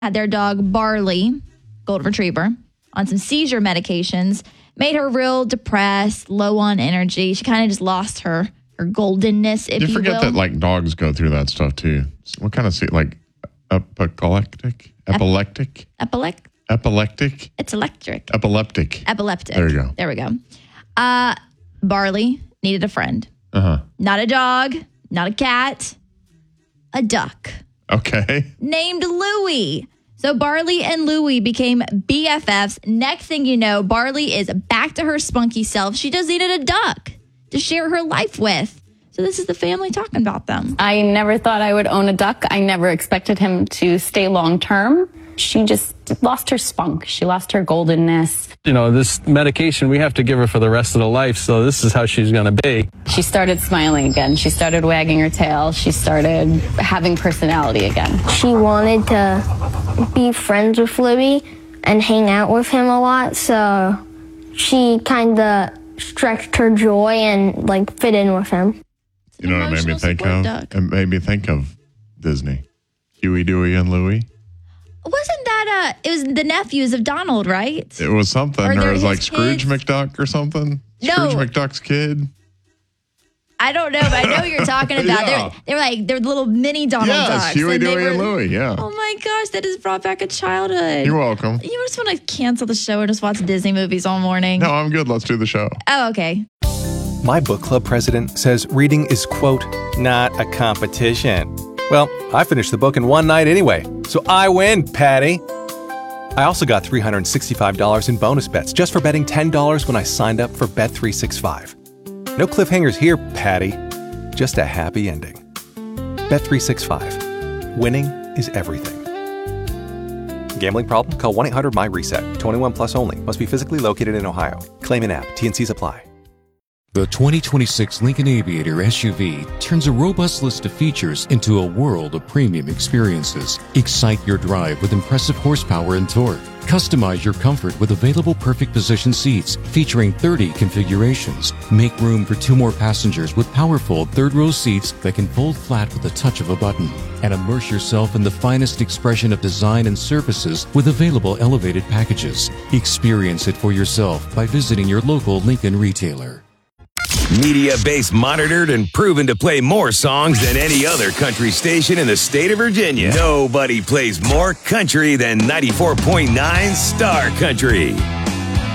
had their dog Barley, Golden Retriever, on some seizure medications, made her real depressed, low on energy. She kind of just lost her goldenness, if you will. You forget that like dogs go through that stuff too. What kind of like epileptic? Epileptic? Epileptic? It's electric. Epileptic. There you go. There we go. Barley needed a friend. Not a dog, not a cat, a duck. Okay. Named Louie. So Barley and Louie became BFFs. Next thing you know, Barley is back to her spunky self. She just needed a duck to share her life with. So this is the family talking about them. I never thought I would own a duck. I never expected him to stay long term. She just lost her spunk. She lost her goldenness. You know, this medication we have to give her for the rest of the life, so this is how she's going to be. She started smiling again. She started wagging her tail. She started having personality again. She wanted to be friends with Louie and hang out with him a lot, so she kind of stretched her joy and like fit in with him. You know what it made me think of? It made me think of Disney. Huey, Dewey, and Louie. Wasn't that it was the nephews of Donald, right? It was something. Or it was like Scrooge kids? McDuck or something. No. Scrooge McDuck's kid. I don't know, but I know what you're talking about. Yeah. They're little mini Donald ducks. Yes, Huey, Dewey, and Louie, yeah. Oh my gosh, that just brought back a childhood. You're welcome. You just want to cancel the show and just watch Disney movies all morning? No, I'm good. Let's do the show. Oh, okay. My book club president says reading is, quote, not a competition. Well, I finished the book in one night anyway, so I win, Patty. I also got $365 in bonus bets just for betting $10 when I signed up for Bet365. No cliffhangers here, Patty. Just a happy ending. Bet365. Winning is everything. Gambling problem? Call 1-800-MY-RESET. 21 plus only. Must be physically located in Ohio. Claim in app. T&Cs apply. The 2026 Lincoln Aviator SUV turns a robust list of features into a world of premium experiences. Excite your drive with impressive horsepower and torque. Customize your comfort with available perfect position seats featuring 30 configurations. Make room for 2 more passengers with powerful third-row seats that can fold flat with the touch of a button. And immerse yourself in the finest expression of design and services with available elevated packages. Experience it for yourself by visiting your local Lincoln retailer. Media Base monitored and proven to play more songs than any other country station in the state of Virginia. Nobody plays more country than 94.9 Star Country.